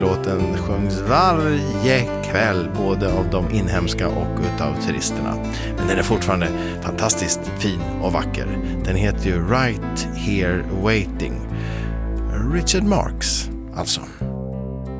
Låten sjungs varje kväll både av de inhemska och utav turisterna. Men den är fortfarande fantastiskt fin och vacker. Den heter ju Right Here Waiting. Richard Marx alltså.